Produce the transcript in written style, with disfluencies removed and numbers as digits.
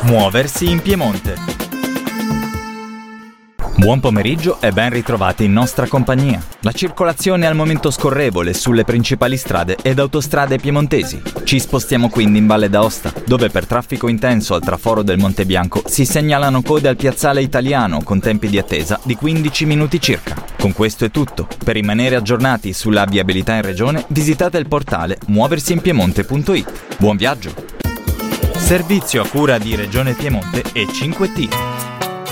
Muoversi in Piemonte. Buon pomeriggio e ben ritrovati in nostra compagnia. La circolazione è al momento scorrevole sulle principali strade ed autostrade piemontesi. Ci spostiamo quindi in Valle d'Aosta, dove per traffico intenso al traforo del Monte Bianco si segnalano code al piazzale Italiano con tempi di attesa di 15 minuti circa. Con questo è tutto. Per rimanere aggiornati sulla viabilità in regione, visitate il portale muoversiinpiemonte.it. Buon viaggio! Servizio a cura di Regione Piemonte e 5T.